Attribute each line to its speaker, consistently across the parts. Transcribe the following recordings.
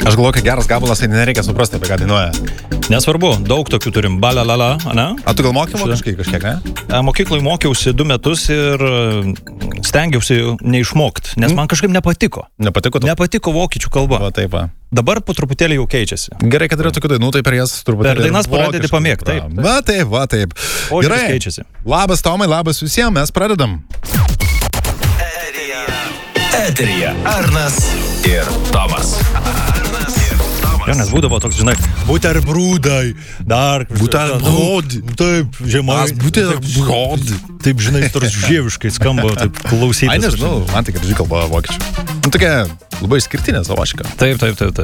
Speaker 1: Aš galvoju, kad geras gabalas, tai nereikia suprasti, apie ką dainuoja.
Speaker 2: Nesvarbu, daug tokių turim. Balalala, ne?
Speaker 1: A tu gal mokė kažkiek, ne?
Speaker 2: Mokyklai mokiausi 2 metus ir stengiausi neišmokti, nes man kažkaip nepatiko. Nepatiko vokiečių kalba.
Speaker 1: Va, taip, va.
Speaker 2: Dabar po truputėlį jau keičiasi.
Speaker 1: Gerai, kad yra tokių dainų, tai per jas truputėlį.
Speaker 2: Per dainas pradėti pamėgti, taip.
Speaker 1: Va, taip, va, taip.
Speaker 2: Gerai, keičiasi.
Speaker 1: Labas, Tomai, labas visiems, mes pradedam.
Speaker 3: Eteryje Arnas ir Tomas.
Speaker 2: Jo, nes būdavo toks, žinai, buterbrūdai, dar
Speaker 1: buterbrūdai,
Speaker 2: taip, žemai,
Speaker 1: buterbrūdai.
Speaker 2: Taip, žinai, tarsi žieviškai skamba, taip klausytis.
Speaker 1: Ai, nežinau, man tai gražiai kalba vokiečių. Nu, tokia labai skirtinė savoška.
Speaker 2: Taip.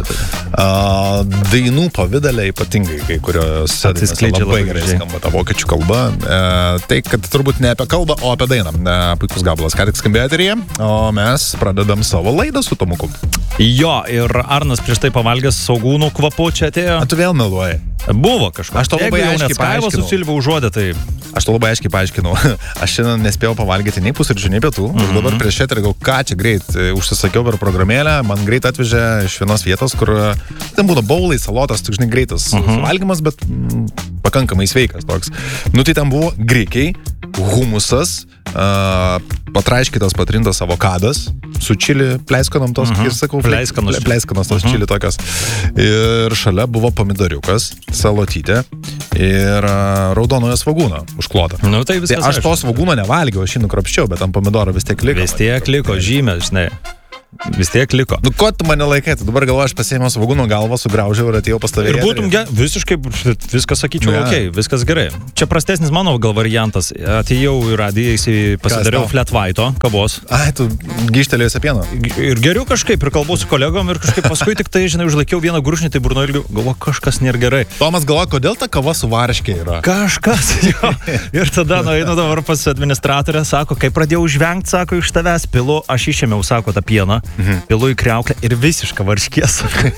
Speaker 1: Dainų pavidalė ypatingai, kai kurios
Speaker 2: atsiskleidžia
Speaker 1: labai gerai skamba ta vokiečių kalba. Tai, kad turbūt ne apie kalbą, o apie dainą. Puikus gabalas, ką tik skambėjo eteryje, o mes pradedam savo laidą su Tomuku.
Speaker 2: Jo, ir Arnas prieš tai pavalgęs saugūnų kvapu čia atėjo.
Speaker 1: A tu vėl meluoji.
Speaker 2: Buvo kažkas.
Speaker 1: Aš to labai aiškiai paaiškinau.
Speaker 2: Su Silva užuodė, tai...
Speaker 1: Aš to labai aiškiai paaiškinau. Aš šiandien nespėjau pavalgyti nei pusryčių, nei pietų. Ir dabar prieš eterį gal ką čia greit. Užsisakiau per programėlę, man greit atvežė iš vienos vietos, kur ten būna baulai, salotas, tik žinai greitas valgymas, bet pakankamai sveikas toks. Nu tai ten buvo grikiai, humusas, patraiškytas patrintas avokadas, su čili pleiskanom tos, ir sakau, pleiskanos tos čili tokios. Ir šalia buvo pomidoriukas, salotytė ir raudonojo svagūno užklota.
Speaker 2: Nu, tai
Speaker 1: aš to svagūno nevalgiau, aš jį nukrapščiau, bet ant pomidoro vis tiek liko.
Speaker 2: Vis tiek liko, žymės, žinai. Vis tiek liko.
Speaker 1: Nu, ko tu mane laikai? Dabar galvoju, aš pasėmiau svagūno galvą, sugraužiau ir atėjau pas tave.
Speaker 2: Ir būtum visiškai, viskas sakyčiau, okei, viskas gerai. Čia prastesnis mano gal variantas. Atėjau į radiją, pasidariau flat white'o kavos.
Speaker 1: Ai, tu gyštelėjus pieno.
Speaker 2: Ir geriau kažkaip, ir kalbu su kolegom, ir kažkaip paskui tik tai, žinai, užlaikiau vieną gurkšnį, tai burno ilgiau, galvoju, kažkas nėra gerai.
Speaker 1: Tomas galvoja, kodėl ta kava su varškė yra?
Speaker 2: Kažkas, jo. Ir tada nueinu dabar pas administratorę, sako, kai pradėjau žvengti, sako, iš tavęs pilu, aš išėmiau, sako, tą pieną. Pilu į kriauklę ir visišką varškės.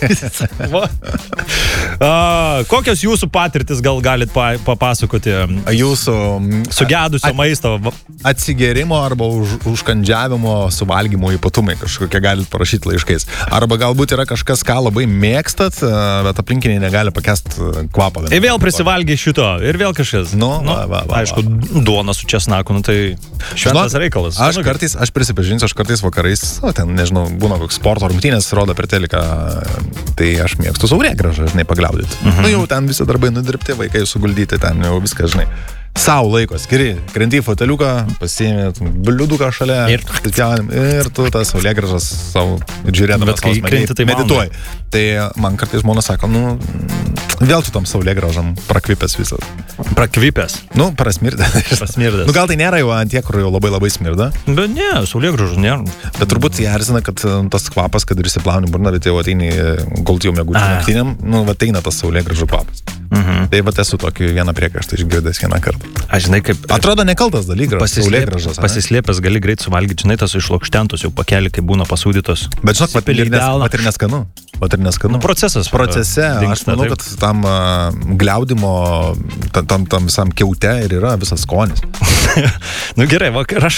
Speaker 2: Kokios jūsų patirtis gal galit papasakoti?
Speaker 1: Jūsų
Speaker 2: sugedusio maisto
Speaker 1: atsigėrimo arba užkandžiavimo suvalgymo ypatumai kažkokie galit parašyti laiškais. Arba galbūt yra kažkas, ką labai mėgstat, bet aplinkiniai negali pakęst kvapą.
Speaker 2: Ir vėl prisivalgė šito, ir vėl kažkas. Aišku, duona su česnaku, tai šventas reikalas.
Speaker 1: Aš prisipažinsiu, aš kartais vakarais, ten nežinau, būna koks sporto rungtynės, rodo per teliką, tai aš mėgstu saulėgrąžą, žinai, pagliaudyti. Nu jau ten visi darbai nudirbti, vaikai suguldyti, ten jau viskas, žinai. Sau laiko skiri, krenti į foteliuką, pasiėmė bliuduką šalia ir tu tas saulėgrąžas savo žiūrėdamas medituoji. Tai man kartais žmona sako, nu, vėl tu tam saulėgrąžam prakvipęs visas.
Speaker 2: Prakvipęs?
Speaker 1: Nu, prasmirdęs. Nu, gal tai nėra jau ant tiek, kur jau labai smirda.
Speaker 2: Bet ne, saulėgrąžų nėra.
Speaker 1: Bet turbūt jie erzina, kad tas kvapas, kad ir įsiplauni burną, bet jau ateini gulti jau mėgučių naktiniam, nu, ateina tas saulėgrąžų kvapas. Tai va esu tokį vieną priekaištą išgirdęs vieną kartą.
Speaker 2: Aš žinai, kaip...
Speaker 1: Atrodo nekaltas dalykas, saulėgrąžas.
Speaker 2: Pasislėpęs gali greit suvalgyti, žinai, tas išlokštentus jau pakelį, kai būna pasūdytos.
Speaker 1: Bet žinok, pat ir neskanu. Nu,
Speaker 2: procesas.
Speaker 1: Procese, aš manau, kad tam gliaudimo, tam visam kiaute ir yra visas skonis.
Speaker 2: Nu gerai,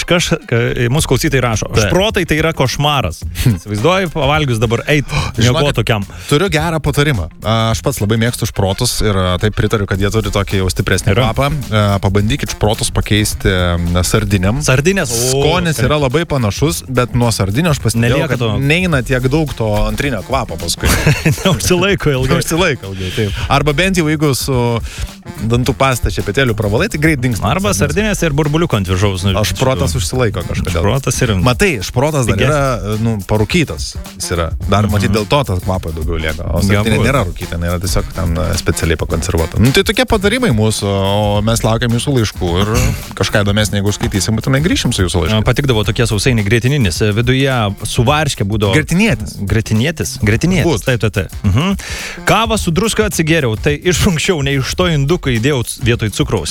Speaker 2: mūsų klausytojai rašo, šprotai tai yra košmaras. Vaizduoju, pavalgius dabar eit, nieko tokiam.
Speaker 1: Turiu gerą patarimą. Aš pats labai mėgstu šprotus ir taip pritariu, kad jie turi tokį jau stipresnį kvapą. Pabandykit šprotus pakeisti sardinėm.
Speaker 2: Sardinės.
Speaker 1: Skonis yra labai panašus, bet nuo sardinio aš pastebėjau, kad neina tiek daug to antrinio kvapo paskui.
Speaker 2: Neužsilaiko ilgai.
Speaker 1: Taip. Arba bent jau jeigu su dantų pasta šepetėlių pravalai, tai greit dingsta.
Speaker 2: Arba sardinės ir burbuliuko ant viršaus.
Speaker 1: Šprotas užsilaiko kažkodėl.
Speaker 2: Šprotas ir...
Speaker 1: Matai, šprotas dar yra, parūkytas. Jis yra. Dar matyti dėl to tas kvapai daugiau lieka. O sardinė nėra rūkyta, nėra tiesiog ten specialiai pakonservuota. Nu, tai tokie patarimai mūsų, o mes laukiam jūsų laiškų ir kažką įdomesnį, jeigu skaitysim, būtinai grįšim su jūsų laiškų.
Speaker 2: Patikdavo tokie sausainiai gretininis. Viduje su varške būdavo... Gretinietis. Taip. Kavą su druska atsigėriau, tai išfunkščiau, ne iš to induką įdėjau vietoj cukraus.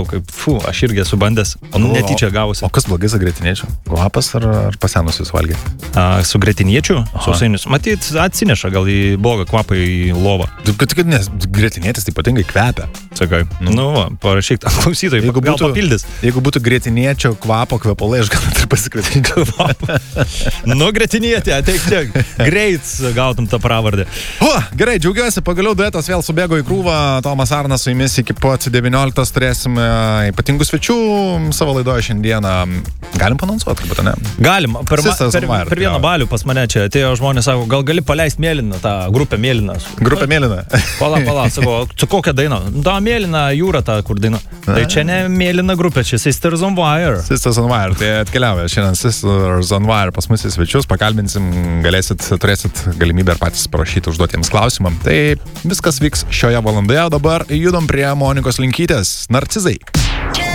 Speaker 2: Aš irgi esu bandęs, netyčia gausi.
Speaker 1: O kas blogai su gretiniečiu? Kvapas ar pasenusius valgė?
Speaker 2: Su gretiniečiu sausainius. Matyt, atsineša gal į blogą kvapą į lovą.
Speaker 1: Nes gretinietis tai ypatingai kvepia.
Speaker 2: Sakai. Parašyk tam klausytojai, gal papildys.
Speaker 1: Jeigu būtų grėtiniečio kvapo kvepalai, aš gal ir pasikretinčiau.
Speaker 2: Grėtinietė, ateik tiek. Greit gautum tą pravardę.
Speaker 1: Gerai, džiaugiuosi, pagaliau duetas vėl subėgo į krūvą. Tomas Arnas su jumis iki pat 19 turėsime ypatingų svečių savo laidoje šiandieną. Galim panonsuoti, turbūt, ne?
Speaker 2: Galim. Per vieną balių pas mane čia atėjo žmonės, sako, gal gali paleisti Mėlyną, tą grupę Mėlyną.
Speaker 1: Grupę Mėlyną.
Speaker 2: Pala, sako, su kokia daina? Da, Mėlyna jūra ta, kur daina. Tai čia ne Mėlyna grupė, čia Sisters on Wire.
Speaker 1: Sisters on Wire, tai atkeliauja šiandien Sisters on Wire pas mus į svečius, pakalbinsim, turėsit galimybę ir patys parašyti užduotiems klausimam. Tai viskas vyks šioje valandoje, dabar judam prie Monikos Linkytės, Narcizai.